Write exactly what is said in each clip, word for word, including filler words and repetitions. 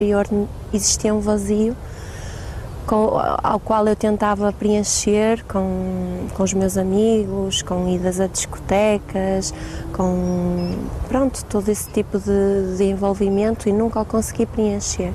Existia um vazio com, ao qual eu tentava preencher com, com os meus amigos, com idas a discotecas, com pronto, todo esse tipo de, de envolvimento, e nunca o consegui preencher.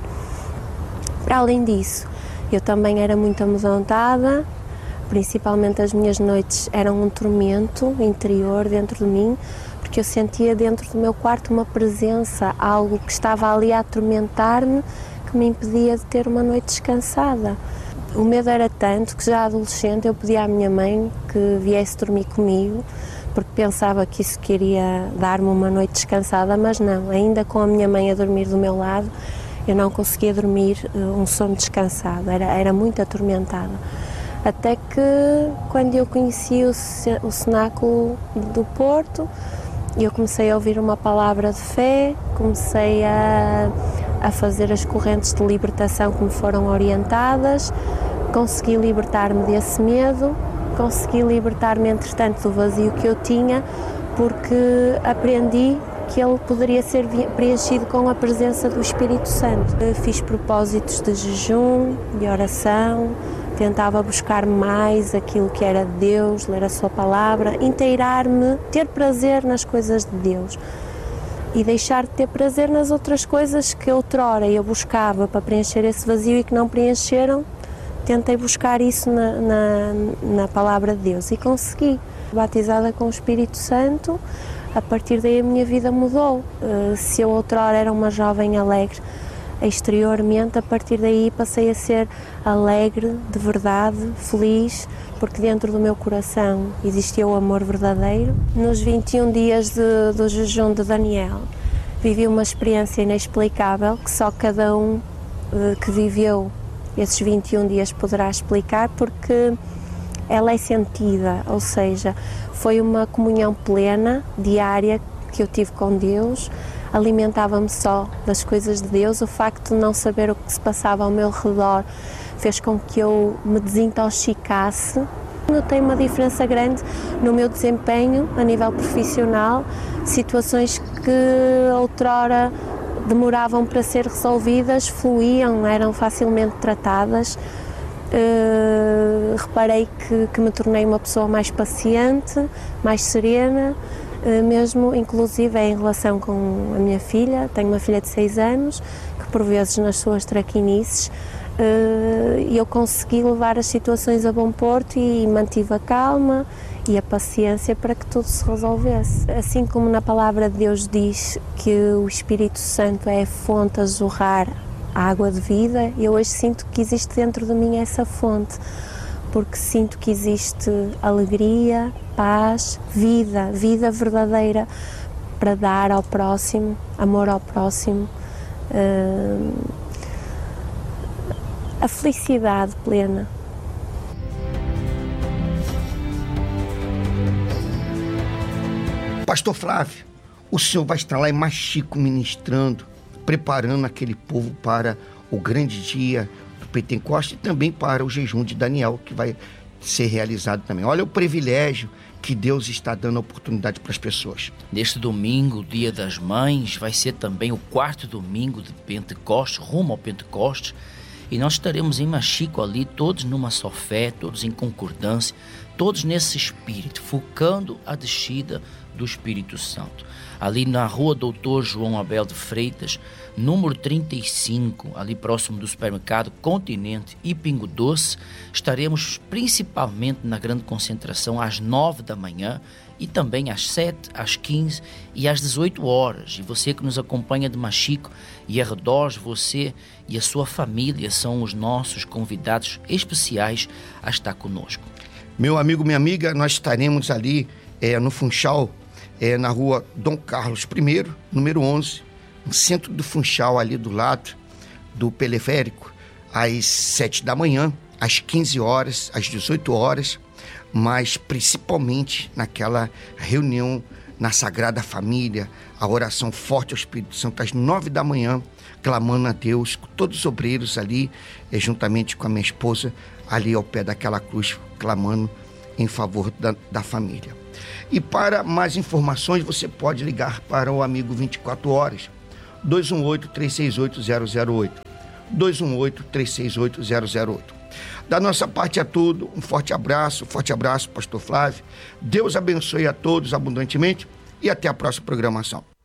Para além disso, eu também era muito amedrontada, principalmente as minhas noites eram um tormento interior dentro de mim, porque eu sentia dentro do meu quarto uma presença, algo que estava ali a atormentar-me, que me impedia de ter uma noite descansada. O medo era tanto que já adolescente eu pedi à minha mãe que viesse dormir comigo, porque pensava que isso queria dar-me uma noite descansada, mas não, ainda com a minha mãe a dormir do meu lado, eu não conseguia dormir um sono descansado, era, era muito atormentada. Até que, quando eu conheci o, o Cenáculo do Porto, eu comecei a ouvir uma palavra de fé, comecei a, a fazer as correntes de libertação que me foram orientadas, consegui libertar-me desse medo, consegui libertar-me, entretanto, do vazio que eu tinha, porque aprendi que ele poderia ser preenchido com a presença do Espírito Santo. Fiz propósitos de jejum, de oração, tentava buscar mais aquilo que era de Deus, ler a sua palavra, inteirar-me, ter prazer nas coisas de Deus e deixar de ter prazer nas outras coisas que outrora eu buscava para preencher esse vazio e que não preencheram. Tentei buscar isso na, na, na palavra de Deus e consegui. Batizada com o Espírito Santo, a partir daí a minha vida mudou. Se eu outrora era uma jovem alegre exteriormente, a partir daí passei a ser alegre, de verdade, feliz, porque dentro do meu coração existia o amor verdadeiro. Nos vinte e um dias de, do jejum de Daniel, vivi uma experiência inexplicável que só cada um uh, que viveu esses vinte e um dias poderá explicar, porque ela é sentida, ou seja, foi uma comunhão plena, diária, que eu tive com Deus. Alimentava-me só das coisas de Deus. O facto de não saber o que se passava ao meu redor fez com que eu me desintoxicasse. Notei uma diferença grande no meu desempenho a nível profissional, situações que outrora demoravam para ser resolvidas, fluíam, eram facilmente tratadas. Uh, reparei que, que me tornei uma pessoa mais paciente, mais serena, uh, mesmo inclusive em relação com a minha filha. Tenho uma filha de seis anos, que por vezes nas suas traquinices, uh, eu consegui levar as situações a bom porto e mantive a calma e a paciência para que tudo se resolvesse. Assim como na palavra de Deus diz que o Espírito Santo é a fonte a jorrar a água de vida, eu hoje sinto que existe dentro de mim essa fonte, porque sinto que existe alegria, paz, vida, vida verdadeira para dar ao próximo, amor ao próximo, uh, a felicidade plena. Pastor Flávio, o senhor vai estar lá em Maxico ministrando, preparando aquele povo para o grande dia do Pentecoste e também para o jejum de Daniel, que vai ser realizado também. Olha o privilégio que Deus está dando a oportunidade para as pessoas. Neste domingo, Dia das Mães, vai ser também o quarto domingo de Pentecoste, rumo ao Pentecoste, e nós estaremos em Maxico ali, todos numa só fé, todos em concordância, todos nesse espírito, focando a descida do Espírito Santo. Ali na rua Doutor João Abel de Freitas, número trinta e cinco, ali próximo do supermercado Continente e Pingo Doce, estaremos principalmente na grande concentração às nove da manhã e também às sete, às quinze e às dezoito horas. E você que nos acompanha de Maxico e arredores, você e a sua família são os nossos convidados especiais a estar conosco. Meu amigo, minha amiga, nós estaremos ali é, no Funchal, é, na rua Dom Carlos I, número onze, no centro do Funchal, ali do lado do periférico, às sete da manhã, às quinze horas, às dezoito horas, mas principalmente naquela reunião na Sagrada Família, a oração forte ao Espírito Santo, às nove da manhã, clamando a Deus, com todos os obreiros ali, é, juntamente com a minha esposa, ali ao pé daquela cruz, clamando em favor da, da família. E para mais informações, você pode ligar para o amigo vinte e quatro horas, dois um oito, três seis oito, zero zero oito. dois um oito, três seis oito, zero zero oito. Da nossa parte é tudo. Um forte abraço, um forte abraço, pastor Flávio. Deus abençoe a todos abundantemente e até a próxima programação.